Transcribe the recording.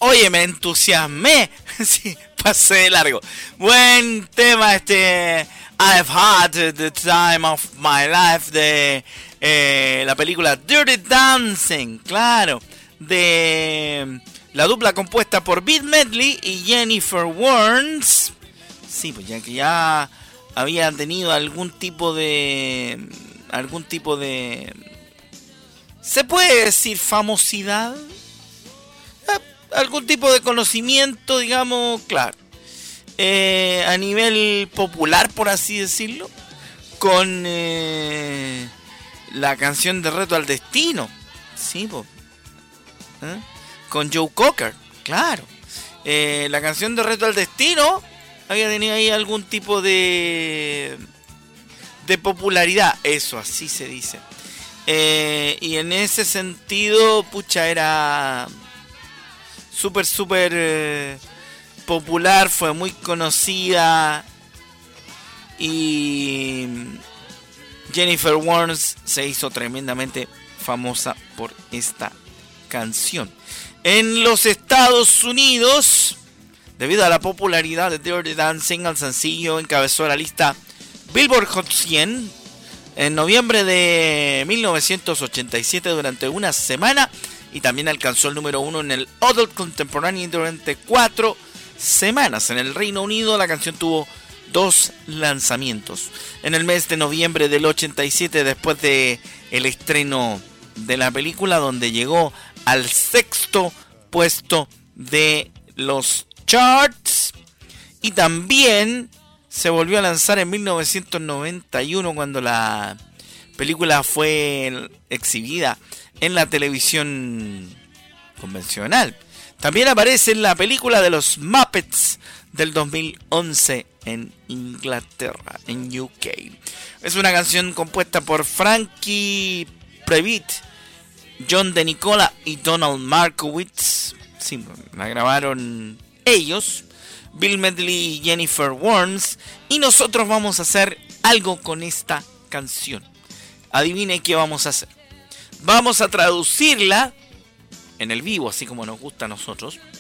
Oye, me entusiasmé. Sí, pasé de largo. Buen tema I've had the time of my life de la película Dirty Dancing, claro, de la dupla compuesta por Bette Midler y Jennifer Warnes. Sí, pues ya que ya había tenido algún tipo de ¿se puede decir famosidad? Algún tipo de conocimiento, digamos, claro, a nivel popular, por así decirlo, con la canción de Reto al Destino, sí, po. Con Joe Cocker, claro, la canción de Reto al Destino había tenido ahí algún tipo de popularidad, eso así se dice, y en ese sentido, pucha, era súper popular, fue muy conocida, y Jennifer Warnes se hizo tremendamente famosa por esta canción. En los Estados Unidos, debido a la popularidad de Dirty Dancing, el sencillo encabezó la lista Billboard Hot 100 en noviembre de 1987 durante una semana, y también alcanzó el número 1 en el Adult Contemporary durante 4 semanas. En el Reino Unido la canción tuvo 2 lanzamientos. En el mes de noviembre del 87, después de el estreno de la película, donde llegó al 6º puesto de los charts, y también se volvió a lanzar en 1991 cuando la película fue exhibida en la televisión convencional. También aparece en la película de los Muppets del 2011 en Inglaterra, en UK. Es una canción compuesta por Frankie Previtt, John DeNicola y Donald Markowitz. Sí, la grabaron ellos, Bill Medley y Jennifer Warnes. Y nosotros vamos a hacer algo con esta canción. Adivine qué vamos a hacer. Vamos a traducirla en el vivo, así como nos gusta a nosotros.